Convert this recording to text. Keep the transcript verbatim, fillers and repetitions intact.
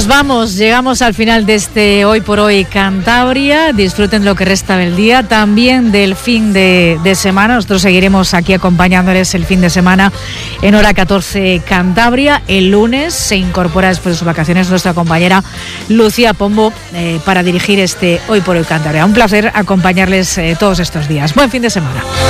Nos vamos, llegamos al final de este Hoy por Hoy Cantabria. Disfruten lo que resta del día, también del fin de, de semana. Nosotros seguiremos aquí acompañándoles el fin de semana en hora catorce Cantabria. El lunes se incorpora después de sus vacaciones nuestra compañera Lucía Pombo eh, para dirigir este Hoy por Hoy Cantabria. Un placer acompañarles eh, todos estos días. Buen fin de semana.